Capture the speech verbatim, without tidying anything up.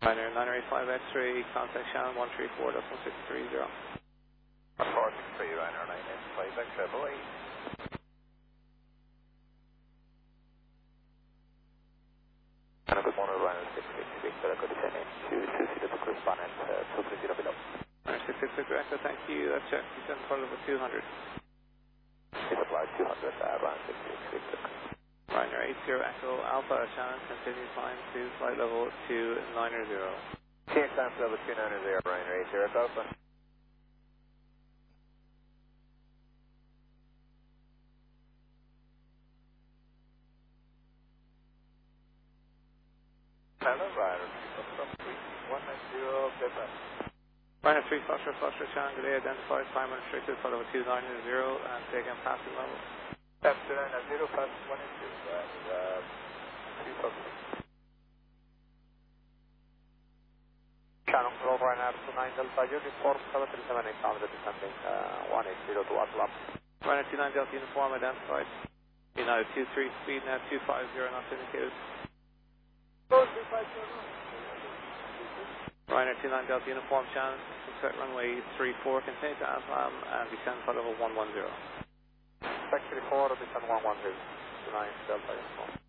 Ryanair nine eight five X-ray, contact Shannon one three four point one six three zero. four six three, Ryanair nine eight five X-ray, boy. And good morning, Ryanair six six six, good descending to two zero to correspondent, uh, two three zero below. Ryanair six six six, Echo, thank you, that's check, descend flight level two hundred. It's applied two hundred, uh, Ryanair six six six. Ryanair eight zero Echo Alpha, Shannon, continue climb to flight level two nine zero. T X climb level two nine zero, Ryanair eight zero Alpha. Hello, Ryanair one nine zero, Pepper. Ryanair three Foster, Foster, Shannon, good day, identified, climb unrestricted, flight level two nine zero, and take in passing level. F two nine zero, pass one and two, and uh, three Foster. Shannon, Global Ryanair two nine Delta, uniform seven three seven eight, commander descending uh, one eight zero to Atlas. Ryanair two nine Delta, uniform identified. United two three, speed now two five zero, not indicated. Ryanair two nine Delta, uniform Shannon, set runway three four, continue to Aslam, and descend flight level one one zero. Factory four, descend one one zero, two nine Delta, uniform.